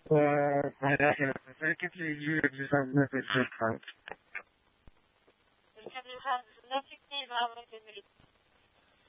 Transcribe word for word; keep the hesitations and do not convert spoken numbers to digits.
وعلى كيف يجي بسبب الفكرة. الحمد لله نفسي كثير ما عمرك تدري